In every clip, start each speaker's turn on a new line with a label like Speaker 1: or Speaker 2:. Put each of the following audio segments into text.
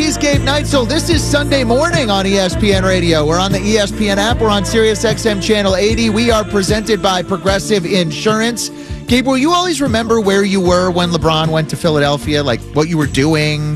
Speaker 1: He's Gabe Neitzel. This is Sunday morning on ESPN Radio. We're on the ESPN app. We're on Sirius XM Channel 80. We are presented by Progressive Insurance. Gabe, will you always remember where you were when LeBron went to Philadelphia? Like, what you were doing?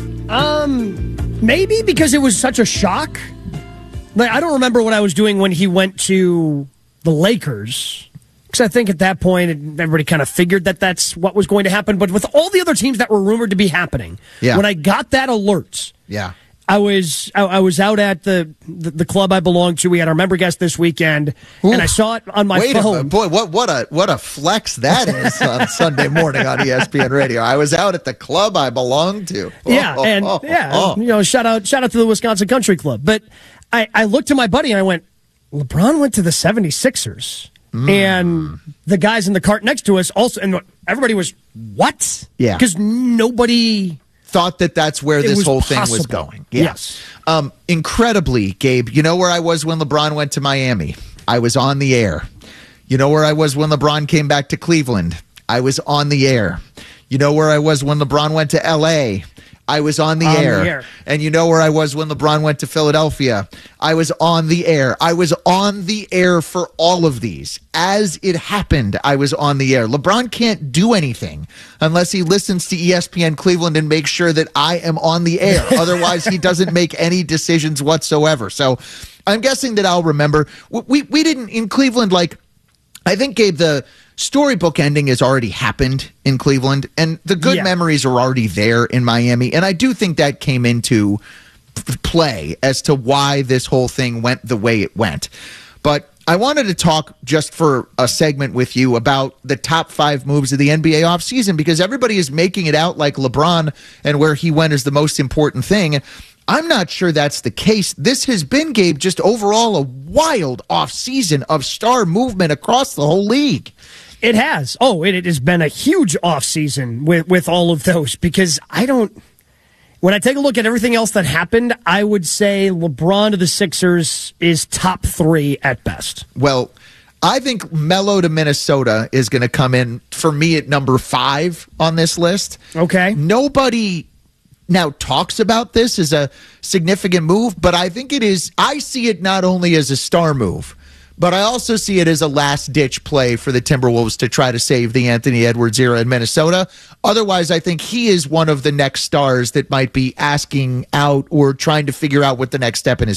Speaker 2: Maybe because it was such a shock. Like, I don't remember what I was doing when he went to the Lakers. Because I think at that point, everybody kind of figured that that's what was going to happen. But with all the other teams that were rumored to be happening, when I got that alert, I was out at the club I belonged to. We had our member guest this weekend, and I saw it on my phone.
Speaker 1: Boy, what a flex that is on Sunday morning on ESPN Radio. I was out at the club I belonged to.
Speaker 2: Shout out to the Wisconsin Country Club. But I looked to my buddy and I went, LeBron went to the 76ers. And the guys in the cart next to us also, and everybody was, what?
Speaker 1: Yeah.
Speaker 2: Because nobody
Speaker 1: thought that that's where this whole thing was going. Yeah.
Speaker 2: Yes.
Speaker 1: Incredibly, Gabe, you know where I was when LeBron went to Miami? I was on the air. You know where I was when LeBron came back to Cleveland? I was on the air. You know where I was when LeBron went to L.A.? I was on the air. And you know where I was when LeBron went to Philadelphia? I was on the air. I was on the air for all of these. As it happened, I was on the air. LeBron can't do anything unless he listens to ESPN Cleveland and makes sure that I am on the air. Otherwise, he doesn't make any decisions whatsoever. So I'm guessing that I'll remember. We didn't, in Cleveland, I think, Gabe, the storybook ending has already happened in Cleveland, and the good memories are already there in Miami. And I do think that came into play as to why this whole thing went the way it went. But I wanted to talk just for a segment with you about the top 5 moves of the NBA offseason, because everybody is making it out like LeBron and where he went is the most important thing. I'm not sure that's the case. This has been, Gabe, just overall a wild offseason of star movement across the whole league.
Speaker 2: It has. It has been a huge offseason with all of those, because when I take a look at everything else that happened, I would say LeBron to the Sixers is top 3 at best.
Speaker 1: Well, I think Melo to Minnesota is going to come in for me at number 5 on this list.
Speaker 2: Okay.
Speaker 1: Nobody now talks about this as a significant move, but I think it is. I see it not only as a star move, but I also see it as a last-ditch play for the Timberwolves to try to save the Anthony Edwards era in Minnesota. Otherwise, I think he is one of the next stars that might be asking out or trying to figure out what the next step in his